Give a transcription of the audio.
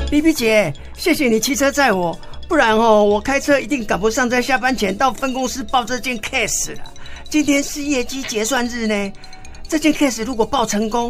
比比姐，谢谢你骑车载我，不然我开车一定赶不上在下班前到分公司报这件 case 了。今天是业绩结算日呢，这件 case 如果报成功，